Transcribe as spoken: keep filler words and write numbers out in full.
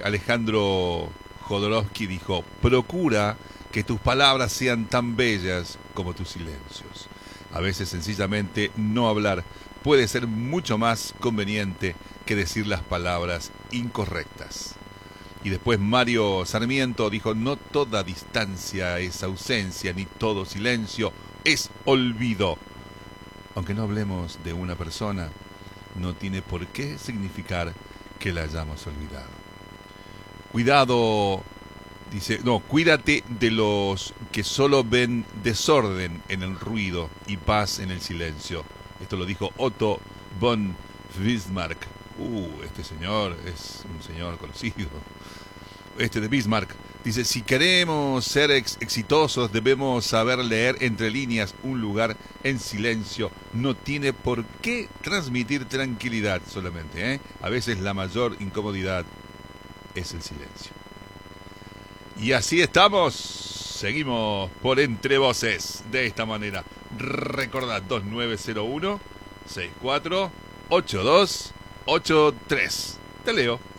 Alejandro Jodorowsky dijo: procura que tus palabras sean tan bellas como tus silencios. A veces sencillamente no hablar puede ser mucho más conveniente que decir las palabras incorrectas. Y después Mario Sarmiento dijo: no toda distancia es ausencia, ni todo silencio es olvido. Aunque no hablemos de una persona, no tiene por qué significar que la hayamos olvidado. Cuidado, dice, no, cuídate de los que solo ven desorden en el ruido y paz en el silencio. Esto lo dijo Otto von Bismarck. Uh, este señor es un señor conocido. Este de Bismarck. Dice: si queremos ser ex exitosos, debemos saber leer entre líneas. Un lugar en silencio no tiene por qué transmitir tranquilidad solamente, ¿eh? A veces la mayor incomodidad es el silencio. Y así estamos. Seguimos por Entre Voces. De esta manera. Recordad: dos nueve cero uno, seis cuatro ocho dos ocho tres. Te leo.